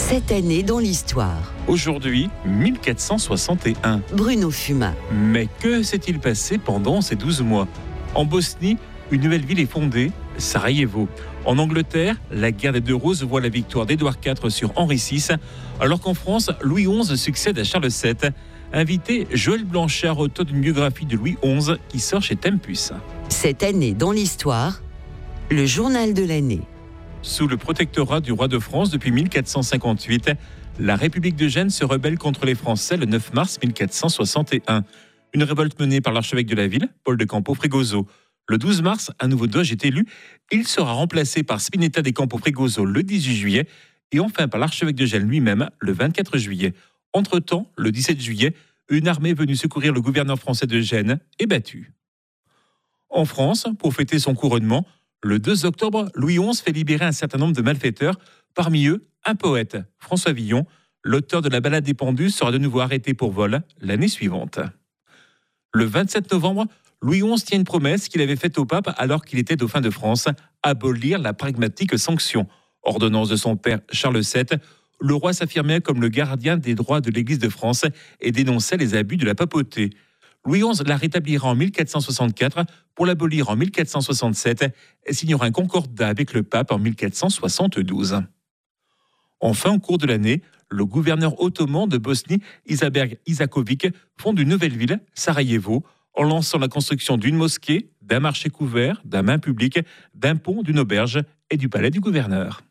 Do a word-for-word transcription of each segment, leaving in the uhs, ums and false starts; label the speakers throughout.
Speaker 1: Cette année dans l'histoire.
Speaker 2: Aujourd'hui, mille quatre cent soixante et un.
Speaker 1: Bruno Fumat.
Speaker 2: Mais que s'est-il passé pendant ces douze mois ? En Bosnie, une nouvelle ville est fondée, Sarajevo. En Angleterre, la guerre des Deux Roses voit la victoire d'Édouard quatre sur Henri six, alors qu'en France, Louis onze succède à Charles sept. Invité Joël Blanchard, auteur d'une biographie de Louis onze qui sort chez Tempus.
Speaker 1: Cette année dans l'histoire, le journal de l'année.
Speaker 2: Sous le protectorat du roi de France depuis mille quatre cent cinquante-huit, la République de Gênes se rebelle contre les Français le neuf mars mille quatre cent soixante et un. Une révolte menée par l'archevêque de la ville, Paul de Campo Fregoso. Le douze mars, un nouveau doge est élu. Il sera remplacé par Spinetta de Campo Fregoso le dix-huit juillet et enfin par l'archevêque de Gênes lui-même le vingt-quatre juillet. Entre-temps, le dix-sept juillet, une armée venue secourir le gouverneur français de Gênes est battue. En France, pour fêter son couronnement, le deux octobre, Louis onze fait libérer un certain nombre de malfaiteurs, parmi eux un poète, François Villon. L'auteur de la Ballade des Pendus sera de nouveau arrêté pour vol l'année suivante. Le vingt-sept novembre, Louis onze tient une promesse qu'il avait faite au pape alors qu'il était dauphin de France, abolir la pragmatique sanction. Ordonnance de son père Charles sept, le roi s'affirmait comme le gardien des droits de l'Église de France et dénonçait les abus de la papauté. Louis onze la rétablira en mille quatre cent soixante-quatre pour l'abolir en mille quatre cent soixante-sept et signera un concordat avec le pape en mille quatre cent soixante-douze. Enfin, au cours de l'année, le gouverneur ottoman de Bosnie, Izaberg Isakovic, fonde une nouvelle ville, Sarajevo, en lançant la construction d'une mosquée, d'un marché couvert, d'un bain public, d'un pont, d'une auberge et du palais du gouverneur.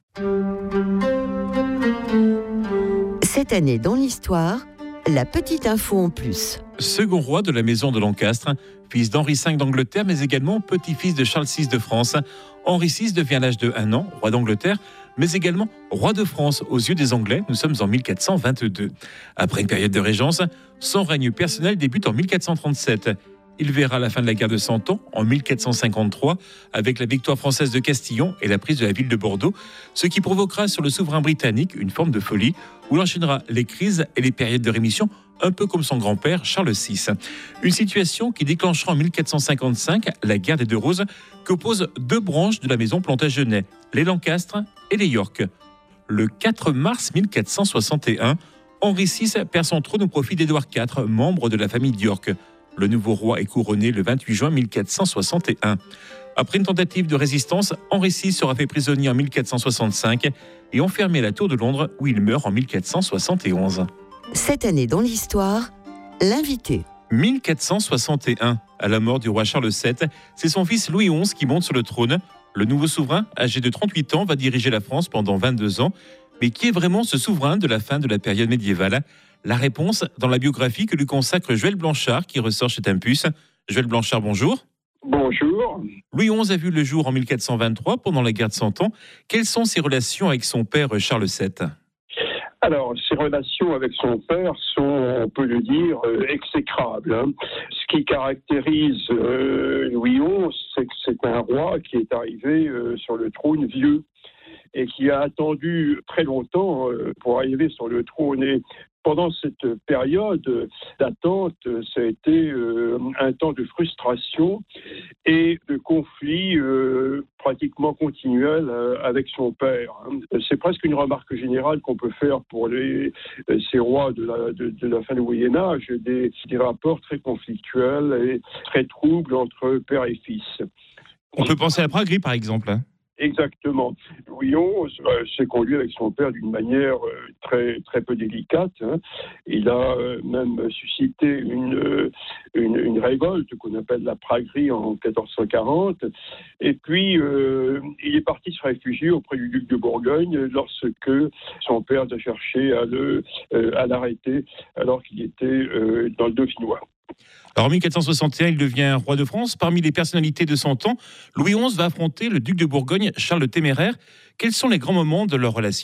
Speaker 1: Cette année dans l'histoire, la petite info en plus.
Speaker 2: Second roi de la maison de Lancastre, fils d'Henri cinq d'Angleterre, mais également petit-fils de Charles six de France. Henri six devient à l'âge de un an roi d'Angleterre, mais également roi de France aux yeux des Anglais. Nous sommes en mille quatre cent vingt-deux. Après une période de régence, son règne personnel débute en mille quatre cent trente-sept. Il verra la fin de la guerre de Cent Ans en mille quatre cent cinquante-trois avec la victoire française de Castillon et la prise de la ville de Bordeaux, ce qui provoquera sur le souverain britannique une forme de folie où il enchaînera les crises et les périodes de rémission, un peu comme son grand-père Charles six. Une situation qui déclenchera en mille quatre cent cinquante-cinq la guerre des Deux Roses qu'opposent deux branches de la maison Plantagenet, les Lancastre et les York. Le quatre mars mille quatre cent soixante et un, Henri six perd son trône au profit d'Édouard quatre, membre de la famille d'York. Le nouveau roi est couronné le vingt-huit juin mille quatre cent soixante et un. Après une tentative de résistance, Henri six sera fait prisonnier en mille quatre cent soixante-cinq et enfermé à la Tour de Londres où il meurt en mille quatre cent soixante et onze.
Speaker 1: Cette année dans l'histoire, l'invité.
Speaker 2: mille quatre cent soixante et un, à la mort du roi Charles sept, c'est son fils Louis onze qui monte sur le trône. Le nouveau souverain, âgé de trente-huit ans, va diriger la France pendant vingt-deux ans. Mais qui est vraiment ce souverain de la fin de la période médiévale ? La réponse dans la biographie que lui consacre Joël Blanchard, qui ressort chez Tempus. Joël Blanchard, bonjour.
Speaker 3: Bonjour.
Speaker 2: Louis onze a vu le jour en mille quatre cent vingt-trois, pendant la guerre de Cent Ans. Quelles sont ses relations avec son père Charles sept ?
Speaker 3: Alors, ses relations avec son père sont, on peut le dire, euh, exécrables. Hein. Ce qui caractérise euh, Louis onze, c'est que c'est un roi qui est arrivé euh, sur le trône vieux et qui a attendu très longtemps euh, pour arriver sur le trône. Et pendant cette période d'attente, ça a été euh, un temps de frustration et de conflit euh, pratiquement continuel euh, avec son père. C'est presque une remarque générale qu'on peut faire pour les, ces rois de la, de, de la fin du Moyen-Âge, des, des rapports très conflictuels et très troubles entre père et fils.
Speaker 2: On peut penser à la praguerie, par exemple.
Speaker 3: Exactement. Louis onze euh, s'est conduit avec son père d'une manière euh, très très peu délicate. Hein. Il a euh, même suscité une, euh, une une révolte qu'on appelle la praguerie en quatorze cent quarante. Et puis euh, il est parti se réfugier auprès du duc de Bourgogne lorsque son père a cherché à le euh, à l'arrêter alors qu'il était euh, dans le Dauphinois.
Speaker 2: Alors en mille quatre cent soixante et un, il devient roi de France. Parmi les personnalités de son temps, Louis onze va affronter le duc de Bourgogne, Charles le Téméraire. Quels sont les grands moments de leur relation ?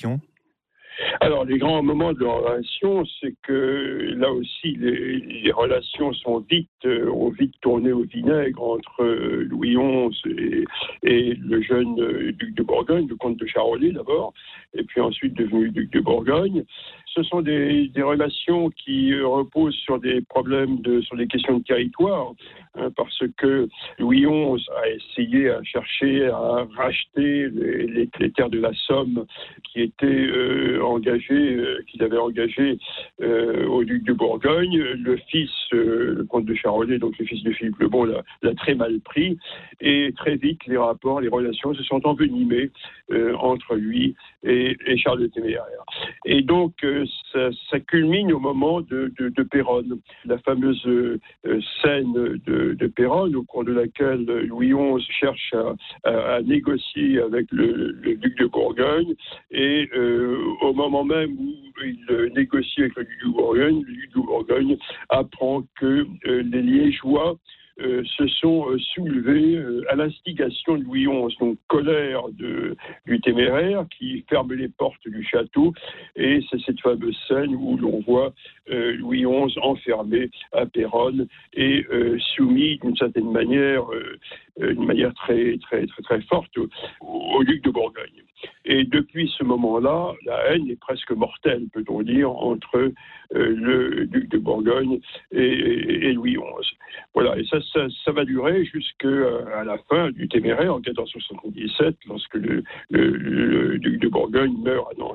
Speaker 3: Alors, les grands moments de leur relation, c'est que là aussi, les, les relations sont vite, euh, ont vite tourné au vinaigre entre euh, Louis onze et, et le jeune euh, duc de Bourgogne, le comte de Charolais d'abord, et puis ensuite devenu duc de Bourgogne. ce sont des, des relations qui reposent sur des problèmes, de, sur des questions de territoire, hein, parce que Louis onze a essayé à chercher à racheter les, les, les terres de la Somme qui étaient euh, engagées, euh, qu'il avait engagées euh, au duc de Bourgogne. Le fils, euh, le comte de Charolais, donc le fils de Philippe le Bon, l'a, l'a très mal pris, et très vite les rapports, les relations se sont envenimées euh, entre lui et, et Charles le Téméraire. Et donc euh, ça, ça culmine au moment de, de, de Péronne, la fameuse euh, scène de, de Péronne, au cours de laquelle Louis onze cherche à, à, à négocier avec le, le duc de Bourgogne, et euh, au moment même où il négocie avec le duc de Bourgogne, le duc de Bourgogne apprend que euh, les Liégeois Euh, se sont euh, soulevés euh, à l'instigation de Louis onze, donc colère de, du Téméraire qui ferme les portes du château, et c'est cette fameuse scène où l'on voit euh, Louis onze enfermé à Péronne et euh, soumis d'une certaine manière, euh, d'une manière très très très très forte au, au duc de Bourgogne. Et depuis ce moment-là, la haine est presque mortelle, peut-on dire, entre euh, le duc de Bourgogne et, et, et Louis onze. Voilà, et ça, ça, ça va durer jusqu'à la fin du Téméraire, en quatorze cent soixante-dix-sept, lorsque le, le, le duc de Bourgogne meurt à Nantes.